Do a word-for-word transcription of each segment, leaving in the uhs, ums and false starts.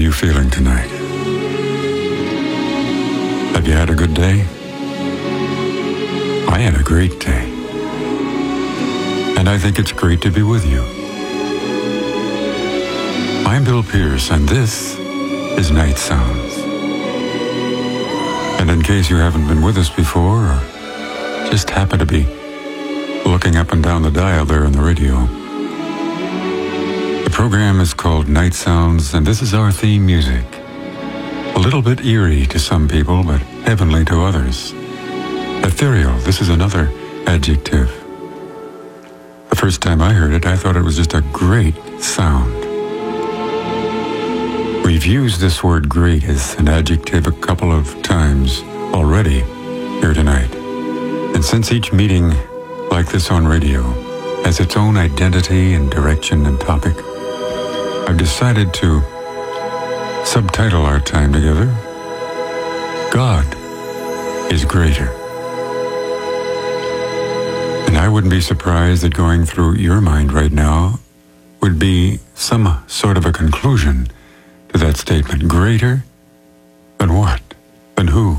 you feeling tonight? Have you had a good day? I had a great day. And I think it's great to be with you. I'm Bill Pierce, and this is Night Sounds. And in case you haven't been with us before, or just happen to be looking up and down the dial there on the radio, the program is called Night Sounds, and this is our theme music. A little bit eerie to some people, but heavenly to others. Ethereal, this is another adjective. The first time I heard it, I thought it was just a great sound. We've used this word great as an adjective a couple of times already here tonight. And since each meeting like this on radio has its own identity and direction and topic, I've decided to subtitle our time together, God is Greater. And I wouldn't be surprised that going through your mind right now would be some sort of a conclusion to that statement. Greater than what? Than who?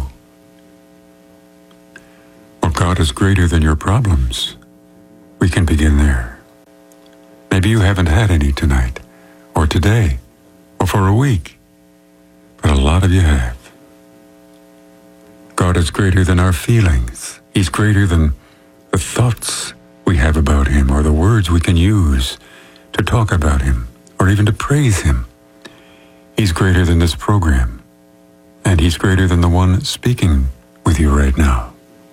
Well, God is greater than your problems. We can begin there. Maybe you haven't had any tonight, or today, or for a week, but a lot of you have. God is greater than our feelings. He's greater than the thoughts we have about Him, or the words we can use to talk about Him, or even to praise Him. He's greater than this program, and He's greater than the one speaking with you right now.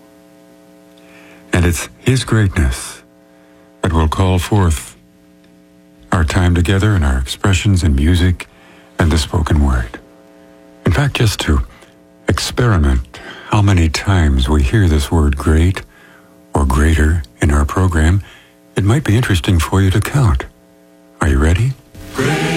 And it's His greatness that will call forth our time together and our expressions in music and the spoken word. In fact, just to experiment how many times we hear this word great or greater in our program, it might be interesting for you to count. Are you ready? Great.